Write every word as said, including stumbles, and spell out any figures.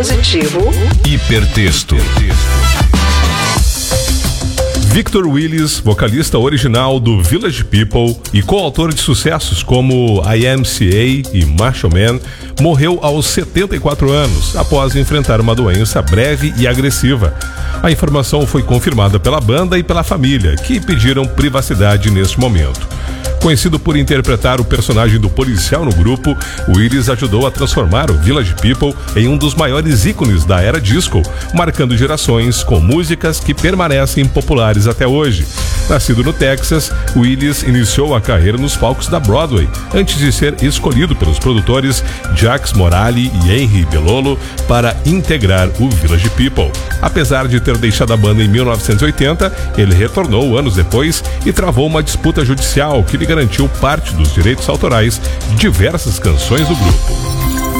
positivo. Hipertexto. Victor Willis, vocalista original do Village People e coautor de sucessos como I M C A e Macho Man, morreu aos setenta e quatro anos, após enfrentar uma doença breve e agressiva. A informação foi confirmada pela banda e pela família, que pediram privacidade neste momento. Conhecido por interpretar o personagem do policial no grupo, Willis ajudou a transformar o Village People em um dos maiores ícones da era disco, marcando gerações com músicas que permanecem populares até hoje. Nascido no Texas, Willis iniciou a carreira nos palcos da Broadway, antes de ser escolhido pelos produtores Jacques Morali e Henry Belolo para integrar o Village People. Apesar de ter deixado a banda em mil novecentos e oitenta, ele retornou anos depois e travou uma disputa judicial que lhe garantiu parte dos direitos autorais de diversas canções do grupo.